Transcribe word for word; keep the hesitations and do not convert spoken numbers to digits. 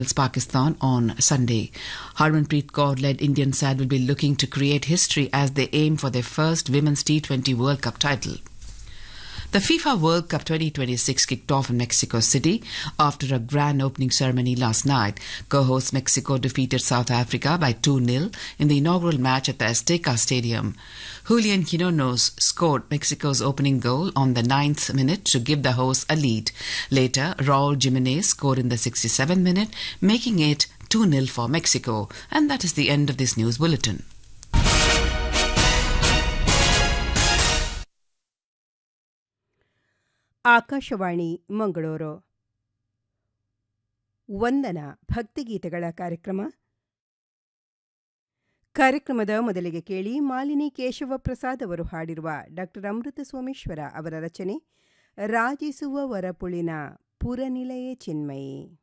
Pakistan on Sunday. Harmanpreet Kaur-led Indian side will be looking to create history as they aim for their first Women's T twenty World Cup title. The FIFA World Cup twenty twenty-six kicked off in Mexico City after a grand opening ceremony last night. Co-host Mexico defeated South Africa by two nil in the inaugural match at the Azteca Stadium. Julian Quinones scored Mexico's opening goal on the ninth minute to give the hosts a lead. Later, Raul Jimenez scored in the sixty-seventh minute, making it two nil for Mexico. And that is the end of this news bulletin. Akashvani Mangaluru. ವಂದನ ಭಕ್ತಿಗೀತೆಗಳ ಕಾರ್ಯಕ್ರಮ. ಕಾರ್ಯಕ್ರಮದ ಮೊದಲಿಗೆ ಕೇಳಿ ಮಾಲಿನಿ ಕೇಶವ ಪ್ರಸಾದ್ ಅವರು ಹಾಡಿರುವ doctor ಅಮೃತ ಸೋಮೇಶ್ವರ ಅವರ ರಚನೆ ರಾಜಿಸುವ ವರಪುಳಿನ ಪುರನಿಲಯೇ ಚಿನ್ಮಯಿ.